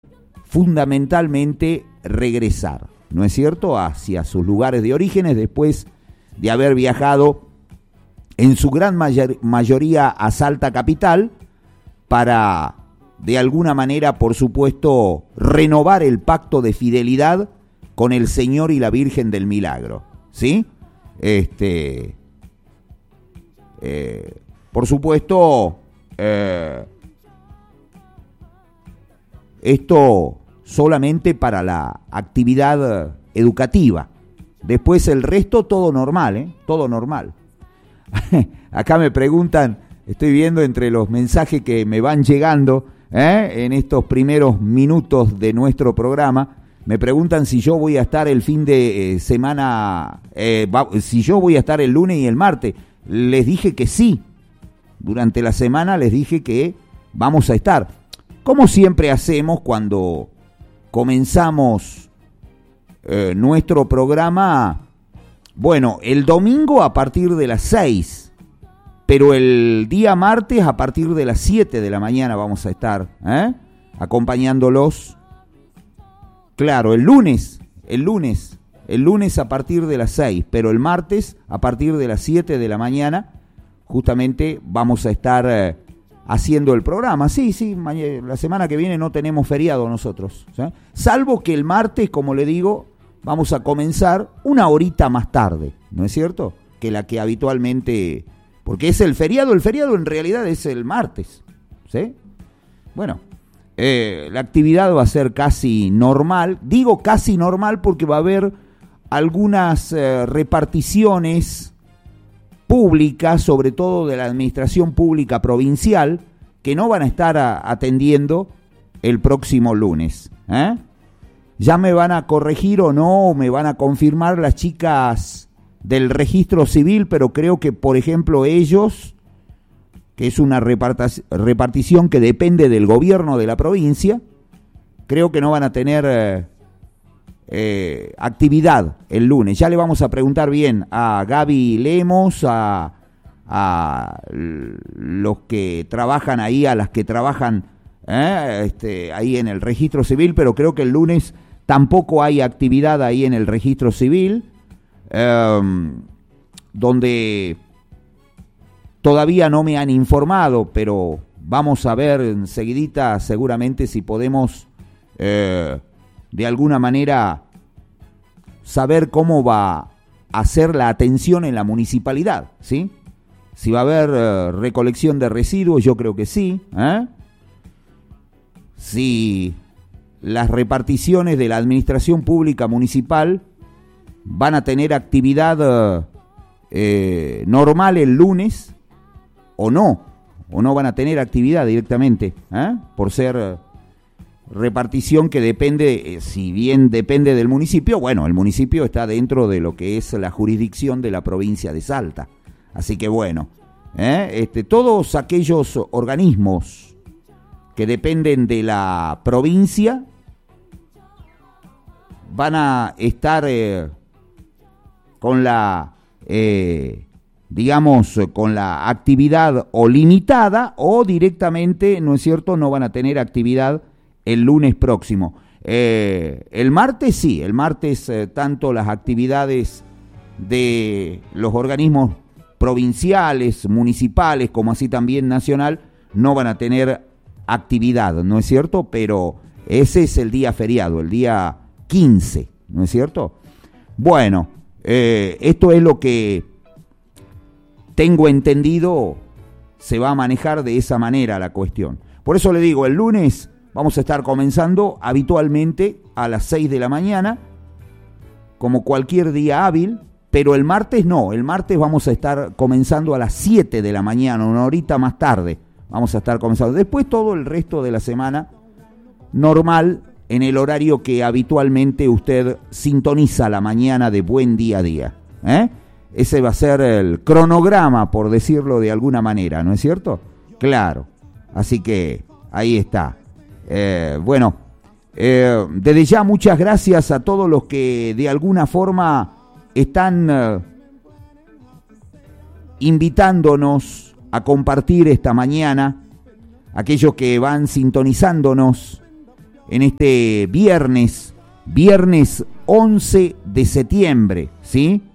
fundamentalmente regresar, ¿no es cierto?, hacia sus lugares de orígenes después de haber viajado en su gran mayoría a Salta capital para, de alguna manera, por supuesto, renovar el pacto de fidelidad con el Señor y la Virgen del Milagro, ¿sí? Por supuesto, esto solamente para la actividad educativa. Después el resto todo normal, todo normal. Acá me preguntan, estoy viendo entre los mensajes que me van llegando en estos primeros minutos de nuestro programa, me preguntan si yo voy a estar el fin de semana, si yo voy a estar el lunes y el martes. Les dije que sí, durante la semana les dije que vamos a estar. Como siempre hacemos cuando comenzamos nuestro programa, bueno, el domingo a partir de las 6, pero el día martes a partir de las 7 de la mañana vamos a estar acompañándolos. Claro, el lunes a partir de las 6, pero el martes a partir de las 7 de la mañana justamente vamos a estar haciendo el programa. Sí, la semana que viene no tenemos feriado nosotros, ¿sí? Salvo que el martes, como le digo, vamos a comenzar una horita más tarde, ¿no es cierto?, que la que habitualmente, porque es el feriado en realidad es el martes, ¿sí? Bueno, la actividad va a ser casi normal, digo casi normal porque va a haber algunas reparticiones públicas, sobre todo de la administración pública provincial, que no van a estar atendiendo el próximo lunes. Ya me van a corregir o no, me van a confirmar las chicas del registro civil, pero creo que, por ejemplo, ellos, que es una repartición que depende del gobierno de la provincia, creo que no van a tener actividad el lunes. Ya le vamos a preguntar bien a Gaby Lemos, a los que trabajan ahí, a las que trabajan ahí en el registro civil, pero creo que el lunes tampoco hay actividad ahí en el registro civil, donde todavía no me han informado, pero vamos a ver enseguidita seguramente si podemos de alguna manera saber cómo va a ser la atención en la municipalidad, ¿sí? Si va a haber recolección de residuos, yo creo que sí. Si las reparticiones de la administración pública municipal van a tener actividad normal el lunes o no van a tener actividad directamente, por ser repartición que depende, si bien depende del municipio, bueno, el municipio está dentro de lo que es la jurisdicción de la provincia de Salta. Así que bueno, todos aquellos organismos que dependen de la provincia van a estar con la, con la actividad o limitada o directamente, ¿no es cierto?, no van a tener actividad el lunes próximo. El martes sí, tanto las actividades de los organismos provinciales, municipales, como así también nacional, no van a tener actividad, ¿no es cierto? Pero ese es el día feriado, el día 15, ¿no es cierto? Bueno, esto es lo que tengo entendido, se va a manejar de esa manera la cuestión. Por eso le digo, el lunes vamos a estar comenzando habitualmente a las 6 de la mañana, como cualquier día hábil, pero el martes no, el martes vamos a estar comenzando a las 7 de la mañana, una horita más tarde vamos a estar comenzando. Después todo el resto de la semana normal, en el horario que habitualmente usted sintoniza la mañana de Buen Día a Día. Ese va a ser el cronograma, por decirlo de alguna manera, ¿no es cierto? Claro, así que ahí está. Bueno, desde ya muchas gracias a todos los que de alguna forma están invitándonos a compartir esta mañana, aquellos que van sintonizándonos en este viernes 11 de septiembre, ¿sí?